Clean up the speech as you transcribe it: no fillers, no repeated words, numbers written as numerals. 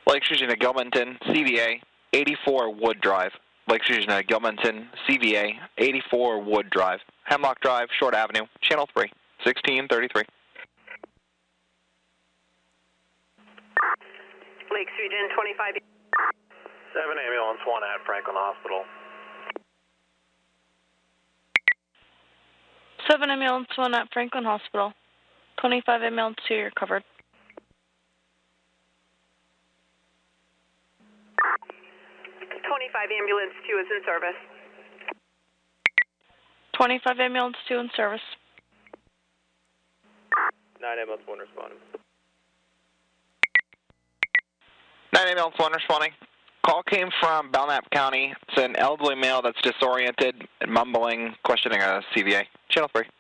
Lakes Region of Gilmanton, CVA, 84 Wood Drive. Lakes Region of Gilmanton, CVA, 84 Wood Drive. Hemlock Drive, Short Avenue, Channel 3, 1633. Lakes Region 25. 7 ambulance 1 at Franklin Hospital. 7 ambulance 1 at Franklin Hospital. 25 ambulance 2, you're covered. 25 ambulance 2 is in service. 25 ambulance 2 in service. 9 ambulance 1 responding. 9 ambulance 1 responding. Call came from Belknap County. It's an elderly male that's disoriented and mumbling, questioning a CVA. Channel 3.